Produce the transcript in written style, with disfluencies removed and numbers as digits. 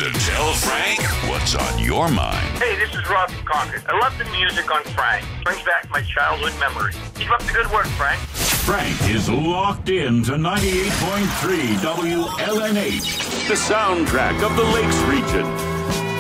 to tell Frank what's on your mind. Hey, this is Rob from Concord. I love the music on Frank. Brings back my childhood memories. Keep up the good work, Frank. Frank is locked in to 98.3 WLNH, the soundtrack of the Lakes region.